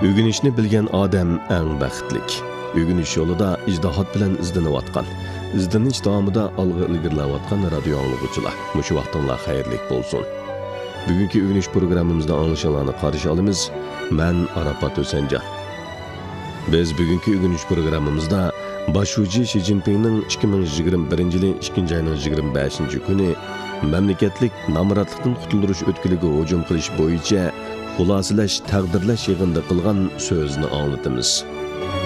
Ögünüşni bilgen adam eng baxtlik. Ögünüş yolida ijtihod bilan izlanayotgan, izlanish davomida olg'a ilgarilayotgan radio anglag'uchilar. Mushu vaqtinglar xayrli bo'lsin. Bugungi ögünüş programmamizda anglashinglarni qarshi olamiz. Men Arafat O'sanjon. Biz bugungi ögünüş programmamizda Başuji Xi Jinpingning 2021-yil 2-oyning 25-kuni mamlakatlik namratlikdan qutulirish o'tkiliga hujum qilish bo'yicha xulosalash, taqdirlash yig'inida qilgan so'zni anglatamiz.